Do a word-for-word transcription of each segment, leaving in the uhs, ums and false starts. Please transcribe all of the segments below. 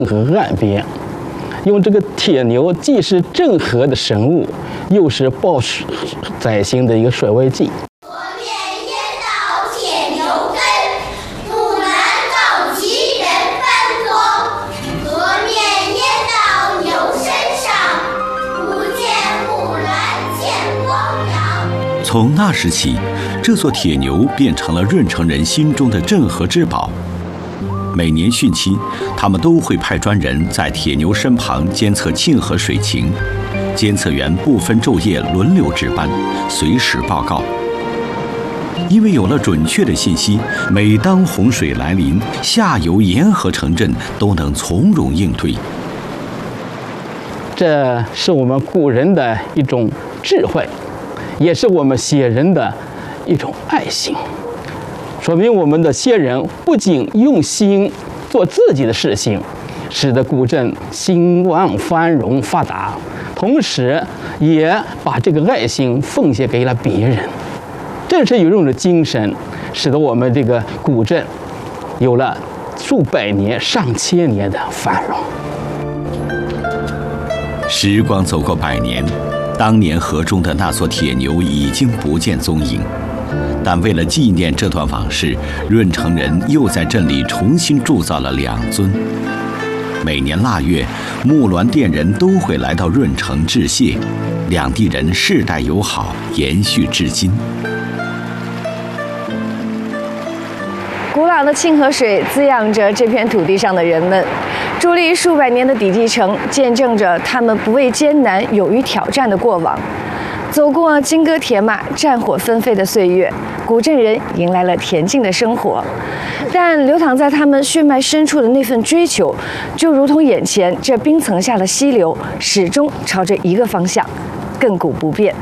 和岸边，用这个铁牛既是镇河的神物，又是报载行的一个水位计。 河面淹倒铁牛根，木兰告急人奔多。河面淹到牛身上，不见木兰见光阳。 从那时起，这座铁牛变成了润城人心中的镇河之宝。每年汛期，他们都会派专人在铁牛身旁监测沁河水情，监测员不分昼夜轮流值班，随时报告。因为有了准确的信息，每当洪水来临，下游沿河城镇都能从容应对。 这是我们古人的一种智慧，也是我们先人的一种爱心。说明我们的先人不仅用心做自己的事情，使得古镇兴旺繁荣发达，同时也把这个爱心奉献给了别人。正是有这种的精神，使得我们这个古镇有了数百年、上千年的繁荣。 时光走过百年，当年河中的那座铁牛已经不见踪影。但为了纪念这段往事，润城人又在镇里重新铸造了两尊。每年腊月，木銮店人都会来到润城致谢，两地人世代友好，延续至今。 古老的沁河水滋养着这片土地上的人们，伫立数百年的底基城，见证着他们不畏艰难、勇于挑战的过往。走过金戈铁马、战火纷飞的岁月，古镇人迎来了恬静的生活。但流淌在他们血脉深处的那份追求，就如同眼前这冰层下的溪流，始终朝着一个方向，亘古不变。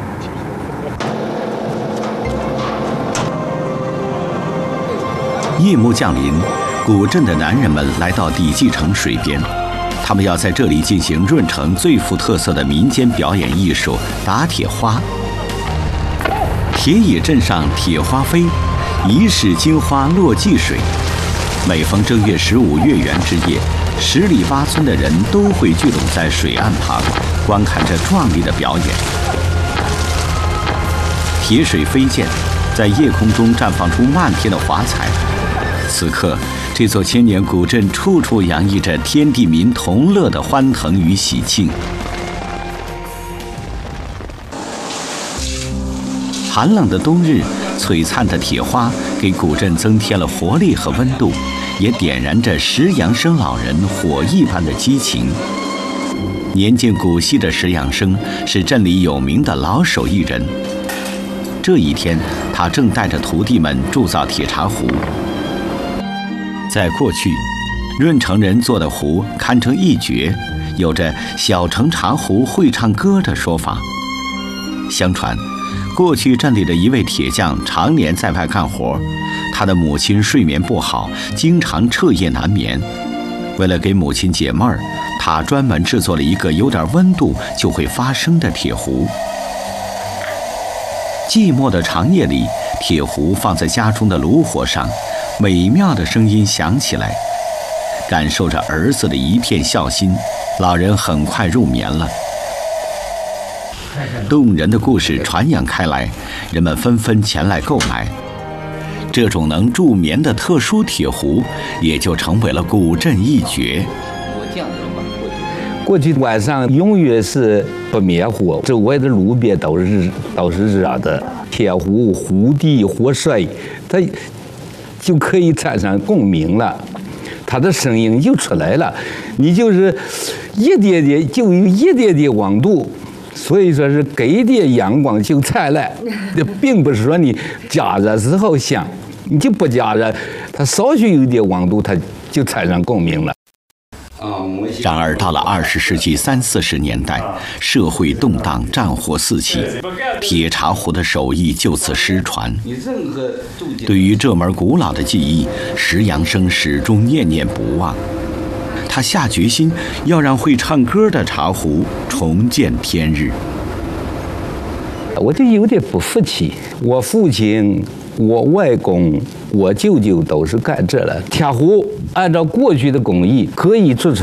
夜幕降临，古镇的男人们来到底基城水边。他们要在这里进行润城最富特色的民间表演艺术打铁花。铁野镇上铁花飞，疑是金花落济水。每逢正月十五月圆之夜，十里八村的人都会聚拢在水岸旁，观看这壮丽的表演。铁水飞溅，在夜空中绽放出漫天的华彩。此刻，这座千年古镇处处洋溢着天地民同乐的欢腾与喜庆。寒冷的冬日，璀璨的铁花给古镇增添了活力和温度，也点燃着石阳生老人火一般的激情。年近古稀的石阳生是镇里有名的老手艺人。这一天，他正带着徒弟们铸造铁茶壶。在过去，润城人做的壶堪称一绝，有着“小城茶壶会唱歌”的说法。相传，过去镇里的一位铁匠常年在外干活，他的母亲睡眠不好，经常彻夜难眠。为了给母亲解闷儿，他专门制作了一个有点温度就会发声的铁壶。寂寞的长夜里，铁壶放在家中的炉火上，美妙的声音响起来。感受着儿子的一片孝心，老人很快入眠了。动人的故事传扬开来，人们纷纷前来购买。这种能助眠的特殊铁壶，也就成为了古镇一绝。 过去晚上永远是不灭火，周围的路边都是都是热的。铁壶壶底活水，它就可以产生共鸣了，它的声音就出来了。你就是一点点，就有一点点温度，所以说是给一点阳光就灿烂。并不是说你加热之后响，你就不加热，它稍许有一点温度，它就产生共鸣了。 然而，到了二十世纪三四十年代，社会动荡，战火四起，铁茶壶的手艺就此失传。对于这门古老的技艺，石阳生始终念念不忘。他下决心要让会唱歌的茶壶重见天日。 我就有点不服气，我父亲、我外公、 我舅舅都是干这了。铁壶按照过去的工艺，可以做成